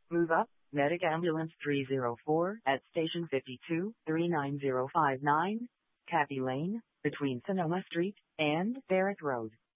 Move up, Medic Ambulance 304 at Station 52, 39059, Cappy Lane, between Sonoma Street and Barrett Road.